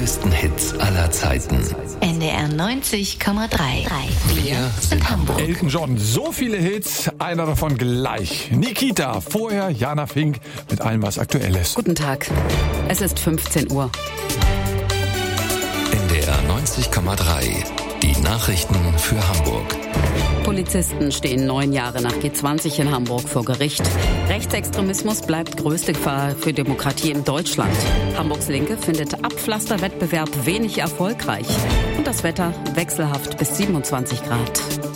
größten Hits aller Zeiten. NDR 90,3. Wir sind Hamburg. Elton John, so viele Hits, einer davon gleich. Nikita, vorher Jana Fink mit allem, was aktuell ist. Guten Tag, es ist 15 Uhr. NDR 90,3. Die Nachrichten für Hamburg. Polizisten stehen 9 Jahre nach G20 in Hamburg vor Gericht. Rechtsextremismus bleibt größte Gefahr für Demokratie in Deutschland. Hamburgs Linke findet Abpflasterwettbewerb wenig erfolgreich. Und das Wetter wechselhaft bis 27 Grad.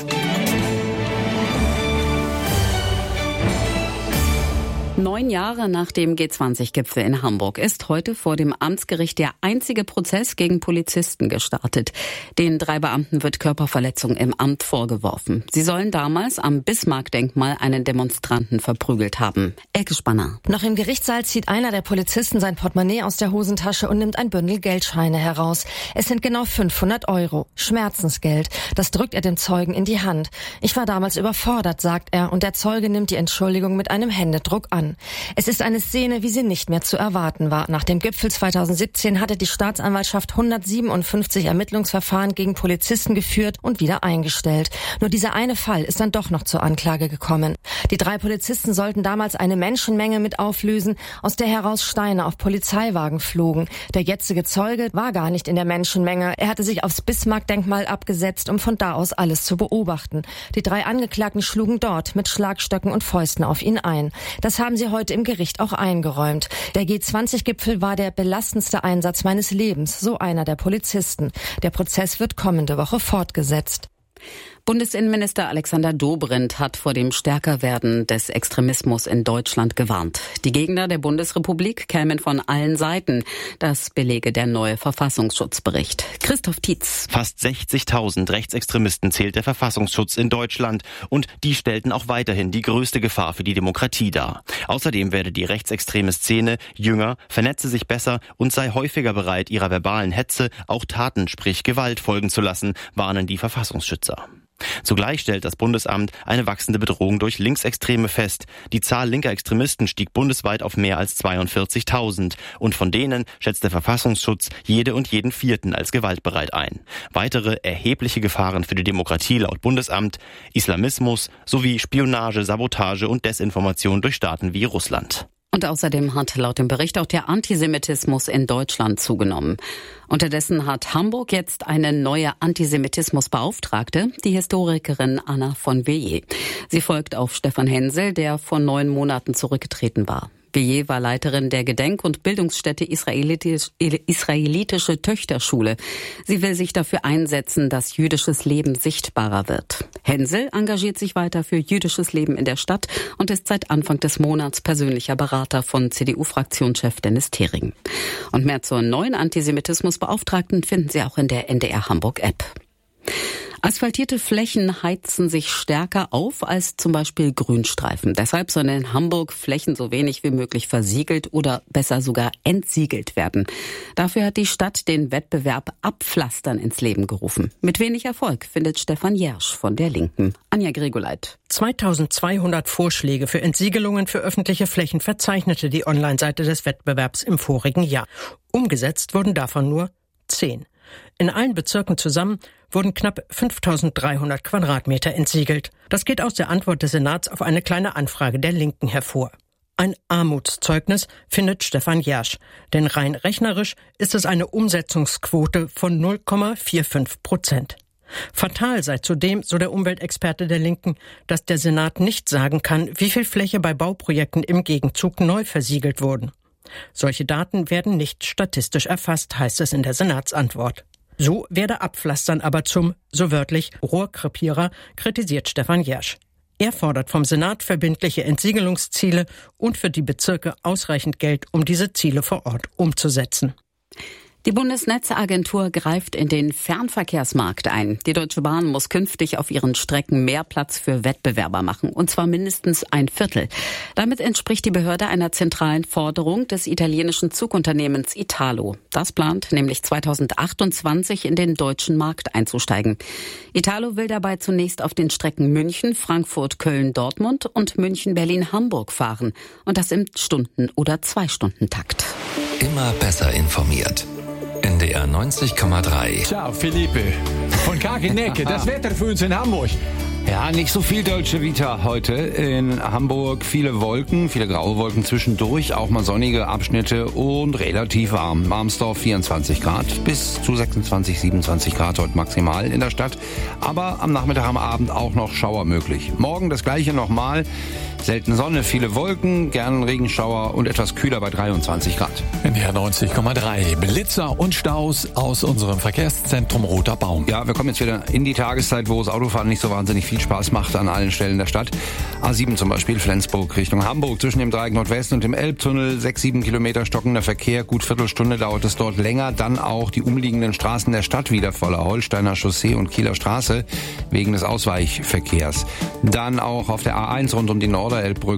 Neun Jahre nach dem G20-Gipfel in Hamburg ist heute vor dem Amtsgericht der einzige Prozess gegen Polizisten gestartet. Den 3 Beamten wird Körperverletzung im Amt vorgeworfen. Sie sollen damals am Bismarck-Denkmal einen Demonstranten verprügelt haben. Elke Spanner. Noch im Gerichtssaal zieht einer der Polizisten sein Portemonnaie aus der Hosentasche und nimmt ein Bündel Geldscheine heraus. Es sind genau 500 €. Schmerzensgeld. Das drückt er dem Zeugen in die Hand. Ich war damals überfordert, sagt er, und der Zeuge nimmt die Entschuldigung mit einem Händedruck an. Es ist eine Szene, wie sie nicht mehr zu erwarten war. Nach dem Gipfel 2017 hatte die Staatsanwaltschaft 157 Ermittlungsverfahren gegen Polizisten geführt und wieder eingestellt. Nur dieser eine Fall ist dann doch noch zur Anklage gekommen. Die 3 Polizisten sollten damals eine Menschenmenge mit auflösen, aus der heraus Steine auf Polizeiwagen flogen. Der jetzige Zeuge war gar nicht in der Menschenmenge. Er hatte sich aufs Bismarck-Denkmal abgesetzt, um von da aus alles zu beobachten. Die 3 Angeklagten schlugen dort mit Schlagstöcken und Fäusten auf ihn ein. Das haben sie heute im Gericht auch eingeräumt. Der G20-Gipfel war der belastendste Einsatz meines Lebens, so einer der Polizisten. Der Prozess wird kommende Woche fortgesetzt. Bundesinnenminister Alexander Dobrindt hat vor dem Stärkerwerden des Extremismus in Deutschland gewarnt. Die Gegner der Bundesrepublik kämen von allen Seiten. Das belege der neue Verfassungsschutzbericht. Christoph Tietz. Fast 60.000 Rechtsextremisten zählt der Verfassungsschutz in Deutschland. Und die stellten auch weiterhin die größte Gefahr für die Demokratie dar. Außerdem werde die rechtsextreme Szene jünger, vernetze sich besser und sei häufiger bereit, ihrer verbalen Hetze auch Taten, sprich Gewalt, folgen zu lassen, warnen die Verfassungsschützer. Zugleich stellt das Bundesamt eine wachsende Bedrohung durch Linksextreme fest. Die Zahl linker Extremisten stieg bundesweit auf mehr als 42.000. Und von denen schätzt der Verfassungsschutz jede und jeden 4. als gewaltbereit ein. Weitere erhebliche Gefahren für die Demokratie laut Bundesamt: Islamismus sowie Spionage, Sabotage und Desinformation durch Staaten wie Russland. Und außerdem hat laut dem Bericht auch der Antisemitismus in Deutschland zugenommen. Unterdessen hat Hamburg jetzt eine neue Antisemitismusbeauftragte, die Historikerin Anna von Veillet. Sie folgt auf Stefan Hensel, der vor 9 Monaten zurückgetreten war. Veillet war Leiterin der Gedenk- und Bildungsstätte Israelitische Töchterschule. Sie will sich dafür einsetzen, dass jüdisches Leben sichtbarer wird. Hensel engagiert sich weiter für jüdisches Leben in der Stadt und ist seit Anfang des Monats persönlicher Berater von CDU-Fraktionschef Dennis Thering. Und mehr zur neuen Antisemitismusbeauftragten finden Sie auch in der NDR Hamburg-App. Asphaltierte Flächen heizen sich stärker auf als zum Beispiel Grünstreifen. Deshalb sollen in Hamburg Flächen so wenig wie möglich versiegelt oder besser sogar entsiegelt werden. Dafür hat die Stadt den Wettbewerb Abpflastern ins Leben gerufen. Mit wenig Erfolg, findet Stefan Jersch von der Linken. Anja Gregoleit. 2200 Vorschläge für Entsiegelungen für öffentliche Flächen verzeichnete die Online-Seite des Wettbewerbs im vorigen Jahr. Umgesetzt wurden davon nur 10. In allen Bezirken zusammen wurden knapp 5.300 Quadratmeter entsiegelt. Das geht aus der Antwort des Senats auf eine kleine Anfrage der Linken hervor. Ein Armutszeugnis, findet Stefan Jersch. Denn rein rechnerisch ist es eine Umsetzungsquote von 0,45%. Fatal sei zudem, so der Umweltexperte der Linken, dass der Senat nicht sagen kann, wie viel Fläche bei Bauprojekten im Gegenzug neu versiegelt wurden. Solche Daten werden nicht statistisch erfasst, heißt es in der Senatsantwort. So werde Abpflastern aber zum, so wörtlich, Rohrkrepierer, kritisiert Stefan Jersch. Er fordert vom Senat verbindliche Entsiegelungsziele und für die Bezirke ausreichend Geld, um diese Ziele vor Ort umzusetzen. Die Bundesnetzagentur greift in den Fernverkehrsmarkt ein. Die Deutsche Bahn muss künftig auf ihren Strecken mehr Platz für Wettbewerber machen, und zwar mindestens 1/4. Damit entspricht die Behörde einer zentralen Forderung des italienischen Zugunternehmens Italo. Das plant nämlich 2028 in den deutschen Markt einzusteigen. Italo will dabei zunächst auf den Strecken München, Frankfurt, Köln, Dortmund und München, Berlin, Hamburg fahren. Und das im Stunden- oder 2-Stunden-Takt. Immer besser informiert. NDR 90,3. Ciao, Felipe. Von Kakenecke, das Wetter für uns in Hamburg. Ja, nicht so viel Dolce Vita heute in Hamburg. Viele Wolken, viele graue Wolken zwischendurch, auch mal sonnige Abschnitte und relativ warm. Marmsdorf 24 Grad bis zu 26, 27 Grad heute maximal in der Stadt. Aber am Nachmittag, am Abend auch noch Schauer möglich. Morgen das gleiche nochmal. Selten Sonne, viele Wolken, gern Regenschauer und etwas kühler bei 23 Grad. NDR 90,3. Blitzer und Staus aus unserem Verkehrszentrum Roter Baum. Ja, wir kommen jetzt wieder in die Tageszeit, wo das Autofahren nicht so wahnsinnig viel Spaß macht an allen Stellen der Stadt. A7 zum Beispiel, Flensburg Richtung Hamburg, zwischen dem Dreieck Nordwest und dem Elbtunnel, 6-7 Kilometer stockender Verkehr, gut Viertelstunde dauert es dort länger. Dann auch die umliegenden Straßen der Stadt wieder voller, Holsteiner Chaussee und Kieler Straße, wegen des Ausweichverkehrs. Dann auch auf der A1 rund um die Norderelbbrücke